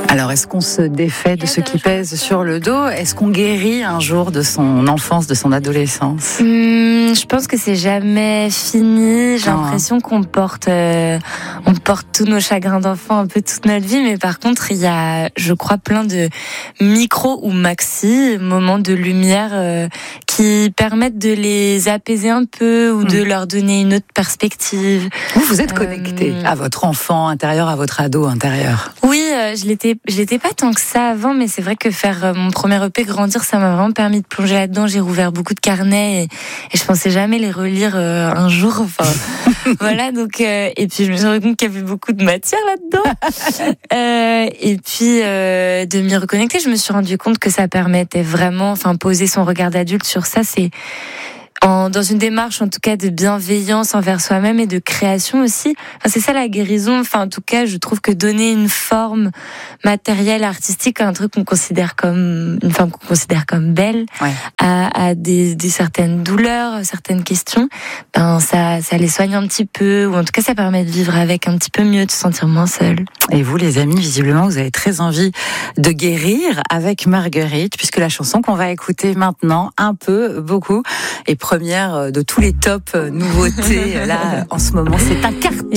Alors, est-ce qu'on se défait de ce qui pèse sur le dos ? Est-ce qu'on guérit un jour de son enfance, de son adolescence ? Je pense que c'est jamais fini. J'ai l'impression qu'on porte tous nos chagrins d'enfant un peu toute notre vie. Mais par contre, il y a, je crois, plein de micro ou maxi moments de lumière qui permettent de les apaiser un peu ou de leur donner une autre perspective. Vous êtes connecté à votre enfant intérieur, à votre ado intérieur. Oui, je l'étais pas tant que ça avant, mais c'est vrai que faire mon premier EP Grandir, ça m'a vraiment permis de plonger là-dedans. J'ai rouvert beaucoup de carnets et je pensais jamais les relire un jour. Enfin, voilà. Donc et puis je me suis rendu compte qu'il y avait beaucoup de matière là-dedans. Et puis de m'y reconnecter, je me suis rendu compte que ça permettait vraiment, enfin, poser son regard d'adulte sur ça, c'est dans une démarche en tout cas de bienveillance envers soi-même et de création aussi. Enfin, c'est ça la guérison. Enfin, en tout cas, je trouve que donner une forme matérielle, artistique à un truc qu'on considère comme une femme qu'on considère comme belle, ouais, à des certaines douleurs, certaines questions, ben ça les soigne un petit peu, ou en tout cas ça permet de vivre avec un petit peu mieux, de se sentir moins seule. Et vous, les amis, visiblement, vous avez très envie de guérir avec Marguerite, puisque la chanson qu'on va écouter maintenant, un peu, beaucoup, est première de tous les tops nouveautés là en ce moment. C'est un carton.